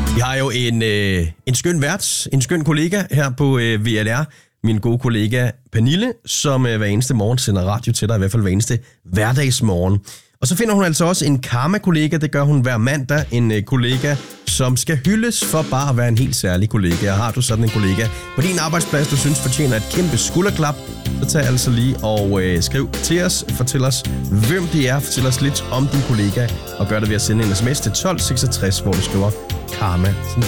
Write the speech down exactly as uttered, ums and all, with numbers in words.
Vi har jo en, øh, en skøn vært, en skøn kollega her på øh, V L R. Min gode kollega Pernille, som øh, hver eneste morgen sender radio til dig, i hvert fald hver eneste hverdagsmorgen. Og så finder hun altså også en karma-kollega, det gør hun hver mandag. En øh, kollega, som skal hyldes for bare at være en helt særlig kollega. Og har du sådan en kollega på din arbejdsplads, du synes fortjener et kæmpe skulderklap, så tag altså lige og øh, skriv til os. Fortæl os, hvem det er. Fortæl os lidt om din kollega. Og gør det ved at sende en sms til tolv seksogtres, hvor du skriver karma.